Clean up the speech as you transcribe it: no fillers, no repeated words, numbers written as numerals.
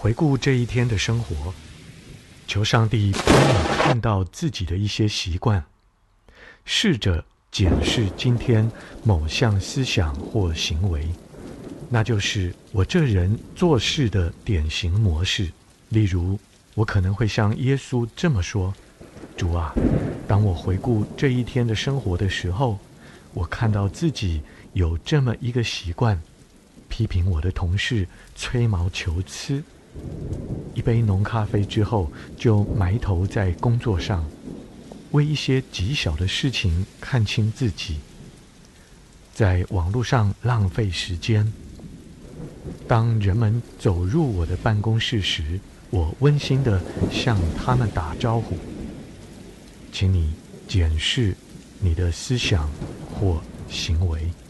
回顾这一天的生活，求上帝帮你看到自己的一些习惯，试着检视今天某项思想或行为，那就是我这人做事的典型模式。例如，我可能会向耶稣这么说：主啊，当我回顾这一天的生活的时候，我看到自己有这么一个习惯，批评我的同事吹毛求疵，一杯浓咖啡之后就埋头在工作上，为一些极小的事情看清自己，在网络上浪费时间。当人们走入我的办公室时，我温馨地向他们打招呼。请你检视你的思想或行为。